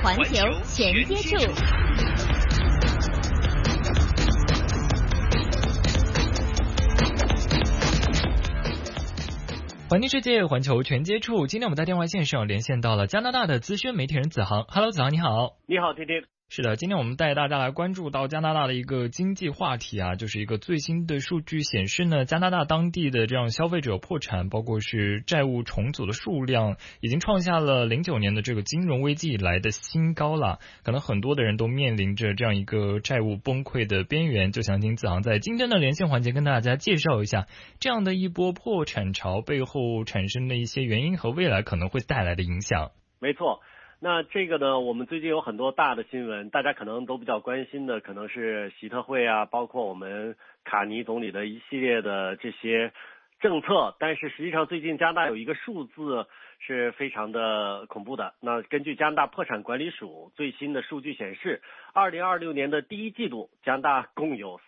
环球全接触。 环境世界，环球全接触。今天我们在电话线上连线到了加拿大的资深媒体人子航。Hello， 子航你好。 你好，天天。 是的，今天我们带大家来关注到加拿大的一个经济话题啊，就是一个最新的数据显示呢，加拿大当地的这样消费者破产，包括是债务重组的数量，已经创下了09年的这个金融危机以来的新高了。可能很多的人都面临着这样一个债务崩溃的边缘，就想请子航在今天的连线环节跟大家介绍一下这样的一波破产潮背后产生的一些原因和未来可能会带来的影响。 没错。那这个呢，我们最近有很多大的新闻，大家可能都比较关心的，可能是习特会啊，包括我们卡尼总理的一系列的这些政策。但是实际上最近加拿大有一个数字是非常的恐怖的。那根据加拿大破产管理署最新的数据显示，2026年的第一季度，加拿大共有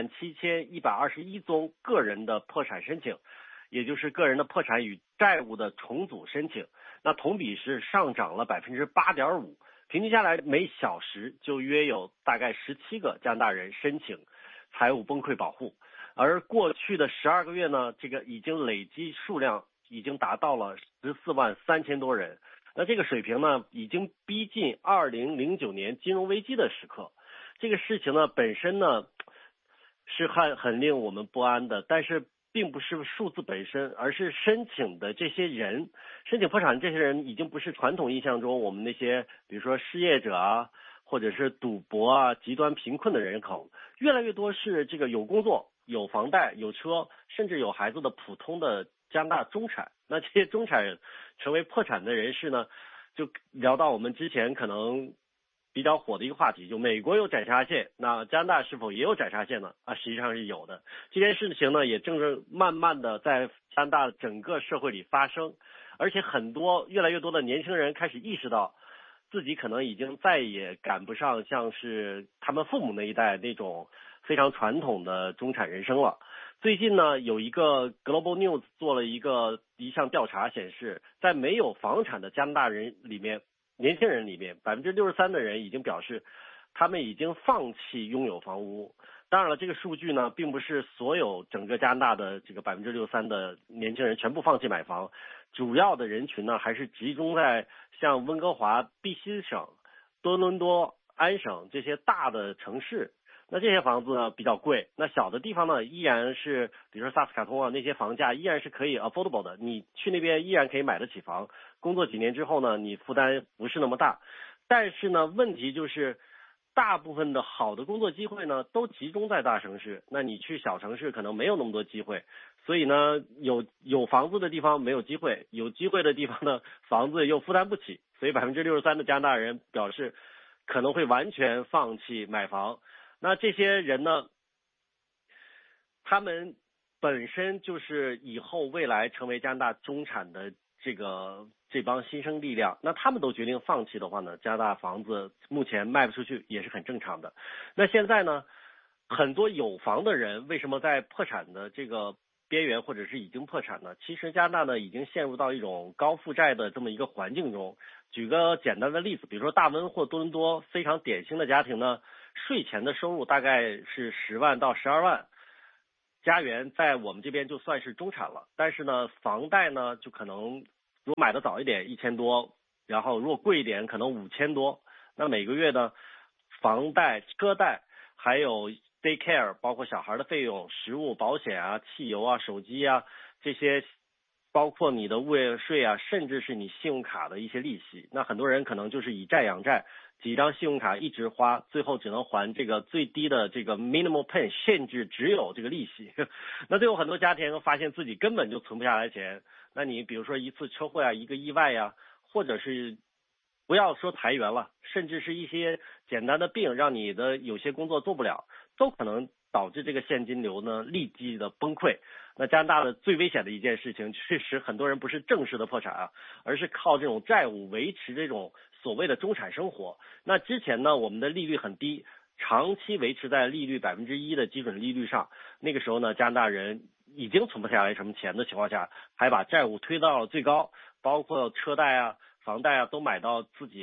37121宗个人的破产申请，也就是个人的破产与债务的重组申请。那同比是上涨了 8.5%， 平均下来每小时就约有大概17个加拿大人申请财务崩溃保护。而过去的12个月呢，这个已经累积数量已经达到了14万3千多人。那这个水平呢，已经逼近2009年金融危机的时刻。这个事情呢，本身呢是很令我们不安的，但是并不是数字本身，而是申请的这些人，申请破产这些人已经不是传统印象中我们那些比如说失业者啊，或者是赌博啊、极端贫困的人口，越来越多是这个有工作、有房贷、有车，甚至有孩子的普通的加拿大中产。那这些中产成为破产的人士呢，就聊到我们之前可能比较火的一个话题，就美国有窄差线，那加拿大是否也有窄差线呢？实际上是有的。这件事情呢，也正是慢慢的在加拿大整个社会里发生，而且越来越多的年轻人开始意识到，自己可能已经再也赶不上像是他们父母那一代那种非常传统的中产人生了。最近呢，有一个 Global News 做了一项调查显示，在没有房产的加拿大人里面，年轻人里面63%的人已经表示他们已经放弃拥有房屋。当然了，这个数据呢，并不是所有整个加拿大的这个63%的年轻人全部放弃买房，主要的人群呢还是集中在像温哥华、毕西省、多伦多、安省这些大的城市。那这些房子呢比较贵，那小的地方呢依然是，比如说萨斯卡通啊，那些房价依然是可以 affordable 的，你去那边依然可以买得起房，工作几年之后呢，你负担不是那么大。但是呢，问题就是大部分的好的工作机会呢都集中在大城市，那你去小城市可能没有那么多机会。所以呢，有房子的地方没有机会，有机会的地方呢房子又负担不起，所以63%的加拿大人表示可能会完全放弃买房。那这些人呢，他们本身就是以后未来成为加拿大中产的这帮新生力量，那他们都决定放弃的话呢，加拿大房子目前卖不出去也是很正常的。那现在呢，很多有房的人为什么在破产的这个边缘或者是已经破产呢？其实加拿大呢已经陷入到一种高负债的这么一个环境中。举个简单的例子，比如说大温或多伦多非常典型的家庭呢，税前的收入大概是10万到12万加元，在我们这边就算是中产了。但是呢，房贷呢就可能如果买的早一点1000多，然后如果贵一点可能5000多。那每个月呢，房贷、车贷还有 daycare 包括小孩的费用、食物、保险啊、汽油啊、手机啊，这些包括你的物业税啊，甚至是你信用卡的一些利息。那很多人可能就是以债养债，几张信用卡一直花，最后只能还这个最低的这个 minimal pay， 限制只有这个利息。那最后很多家庭发现自己根本就存不下来钱。那你比如说一次车祸啊，一个意外呀，或者是不要说裁员了，甚至是一些简单的病让你的有些工作做不了，都可能导致这个现金流呢立即的崩溃。那加拿大的最危险的一件事情，确实很多人不是正式的破产啊，而是靠这种债务维持这种所谓的中产生活。那之前呢，我们的利率很低，长期维持在利率1%的基准利率上。那个时候呢，加拿大人已经存不下来什么钱的情况下，还把债务推到了最高，包括车贷啊、房贷啊都买到自己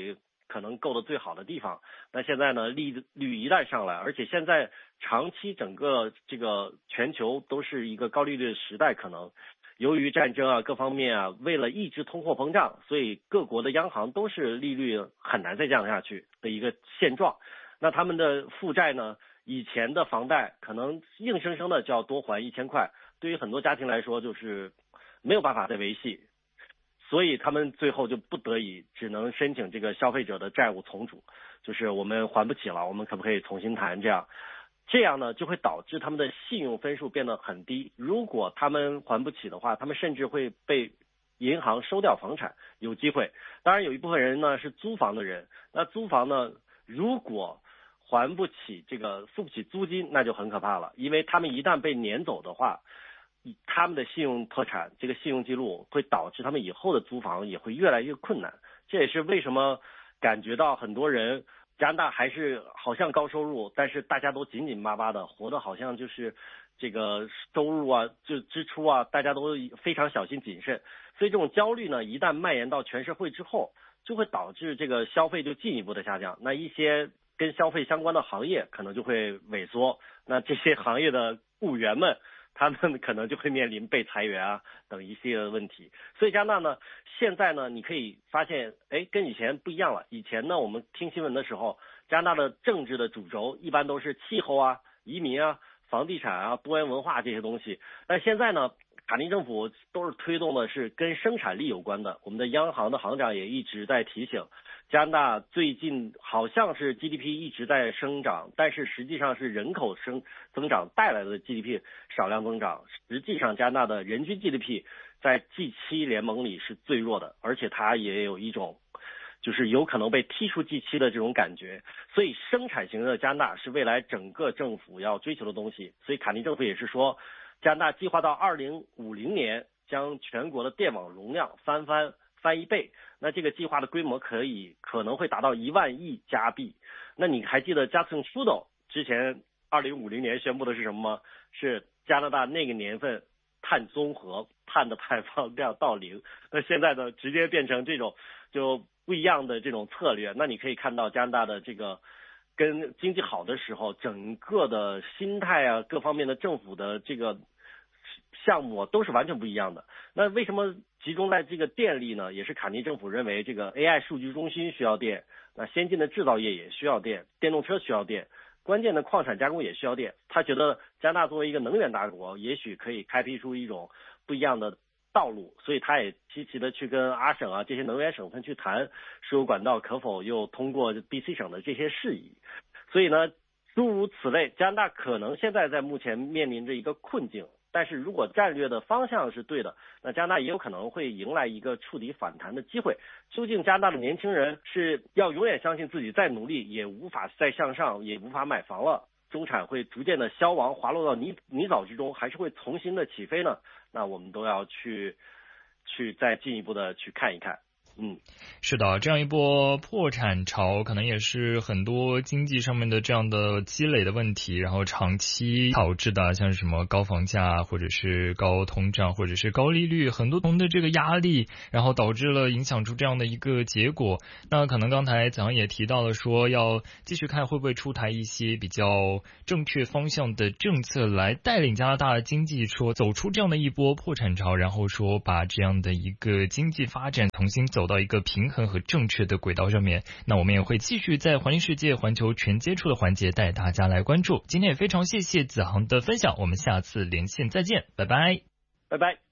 可能够得最好的地方。那现在呢，利率一旦上来，而且现在长期整个这个全球都是一个高利率的时代，可能由于战争啊各方面啊，为了抑制通货膨胀，所以各国的央行都是利率很难再降下去的一个现状。那他们的负债呢，以前的房贷可能硬生生的就要多还1000块，对于很多家庭来说就是没有办法再维系，所以他们最后就不得已只能申请这个消费者的债务重组，就是我们还不起了，我们可不可以重新谈，这样呢就会导致他们的信用分数变得很低。如果他们还不起的话，他们甚至会被银行收掉房产，有机会。当然有一部分人呢是租房的人，那租房呢如果还不起付不起租金，那就很可怕了，因为他们一旦被撵走的话，他们的信用破产，这个信用记录会导致他们以后的租房也会越来越困难。这也是为什么感觉到很多人加拿大还是好像高收入，但是大家都紧紧巴巴的活得好像就是这个收入啊就支出啊大家都非常小心谨慎，所以这种焦虑呢一旦蔓延到全社会之后，就会导致这个消费就进一步的下降。那一些跟消费相关的行业可能就会萎缩，那这些行业的雇员们他们可能就会面临被裁员啊等一系列的问题。所以加拿大呢现在呢你可以发现跟以前不一样了。以前呢我们听新闻的时候，加拿大的政治的主轴一般都是气候啊、移民啊、房地产啊、多元文化这些东西，但现在呢卡尼政府都是推动的是跟生产力有关的。我们的央行的行长也一直在提醒，加拿大最近好像是 GDP 一直在生长，但是实际上是人口增长带来的 GDP 少量增长。实际上加拿大的人均 GDP 在 G7 联盟里是最弱的，而且它也有一种就是有可能被踢出 G7 的这种感觉。所以生产型的加拿大是未来整个政府要追求的东西。所以卡尼政府也是说，加拿大计划到2050年将全国的电网容量翻1倍，那这个计划的规模可能会达到1万亿加币。那你还记得 Justin Trudeau 之前2050年宣布的是什么吗？是加拿大那个年份碳综合，碳的排放量到0。那现在呢直接变成这种就不一样的这种策略。那你可以看到加拿大的这个跟经济好的时候整个的心态啊各方面的政府的这个项目都是完全不一样的。那为什么集中在这个电力呢？也是卡尼政府认为这个 AI 数据中心需要电，那先进的制造业也需要电，电动车需要电，关键的矿产加工也需要电。他觉得加拿大作为一个能源大国，也许可以开辟出一种不一样的道路，所以他也积极的去跟阿省啊这些能源省份去谈输油管道可否又通过 BC 省的这些事宜。所以呢诸如此类，加拿大可能现在目前面临着一个困境，但是如果战略的方向是对的，那加拿大也有可能会迎来一个触底反弹的机会。究竟加拿大的年轻人是要永远相信自己再努力也无法再向上，也无法买房了，中产会逐渐的消亡滑落到泥沼之中，还是会重新的起飞呢？那我们都要去再进一步的去看一看。 是的，这样一波破产潮可能也是很多经济上面的这样的积累的问题，然后长期导致的，像是什么高房价或者是高通胀或者是高利率，很多的这个压力，然后导致了影响出这样的一个结果。那可能刚才子阳也提到了说要继续看会不会出台一些比较正确方向的政策来带领加拿大经济说走出这样的一波破产潮，然后说把这样的一个经济发展重新走到一个平衡和正确的轨道上面。那我们也会继续在环境世界环球全接触的环节带大家来关注。今天也非常谢谢子航的分享，我们下次连线再见，拜拜。 拜拜。